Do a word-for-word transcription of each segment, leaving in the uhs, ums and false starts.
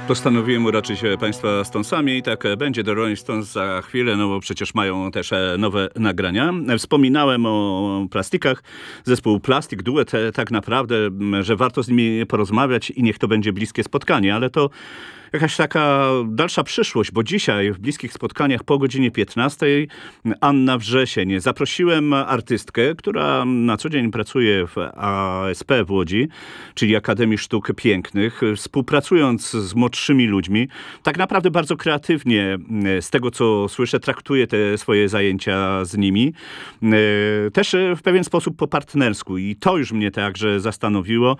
Postanowiłem uraczyć Państwa Stonesami i tak będzie. The Rolling Stones za chwilę, no bo przecież mają też nowe nagrania. Wspominałem o Plastikach, zespół Plastik, duet tak naprawdę, że warto z nimi porozmawiać i niech to będzie bliskie spotkanie, ale to jakaś taka dalsza przyszłość, bo dzisiaj w bliskich spotkaniach po godzinie piętnastej Anna Wrzesień. Zaprosiłem artystkę, która na co dzień pracuje w A S P w Łodzi, czyli Akademii Sztuk Pięknych, współpracując z młodszymi ludźmi. Tak naprawdę bardzo kreatywnie, z tego co słyszę, traktuje te swoje zajęcia z nimi. Też w pewien sposób po partnersku i to już mnie także zastanowiło.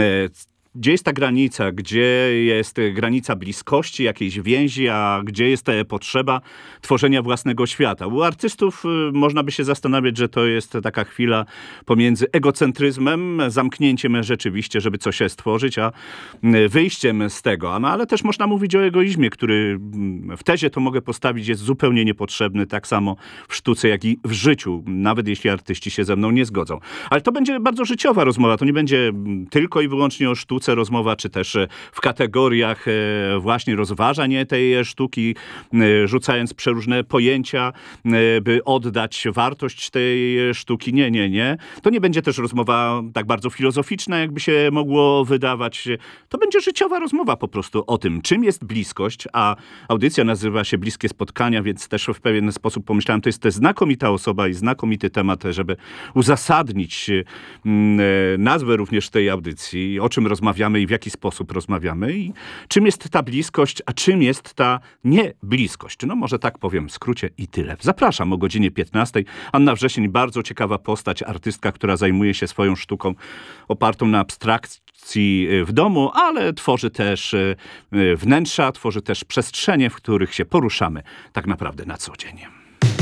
Gdzie jest ta granica? Gdzie jest granica bliskości, jakiejś więzi, a gdzie jest potrzeba tworzenia własnego świata? U artystów można by się zastanawiać, że to jest taka chwila pomiędzy egocentryzmem, zamknięciem rzeczywiście, żeby coś stworzyć, a wyjściem z tego. No ale też można mówić o egoizmie, który w tezie to mogę postawić, jest zupełnie niepotrzebny, tak samo w sztuce, jak i w życiu, nawet jeśli artyści się ze mną nie zgodzą. Ale to będzie bardzo życiowa rozmowa, to nie będzie tylko i wyłącznie o sztuce rozmowa, czy też w kategoriach właśnie rozważań tej sztuki, rzucając przeróżne pojęcia, by oddać wartość tej sztuki. Nie, nie, nie. To nie będzie też rozmowa tak bardzo filozoficzna, jakby się mogło wydawać. To będzie życiowa rozmowa po prostu o tym, czym jest bliskość, a audycja nazywa się Bliskie Spotkania, więc też w pewien sposób pomyślałem, to jest znakomita osoba i znakomity temat, żeby uzasadnić nazwę również tej audycji, o czym rozmawiamy i w jaki sposób rozmawiamy i czym jest ta bliskość, a czym jest ta niebliskość. No może tak powiem w skrócie i tyle. Zapraszam o godzinie piętnastej. Anna Wrzesień, bardzo ciekawa postać, artystka, która zajmuje się swoją sztuką opartą na abstrakcji w domu, ale tworzy też wnętrza, tworzy też przestrzenie, w których się poruszamy tak naprawdę na co dzień.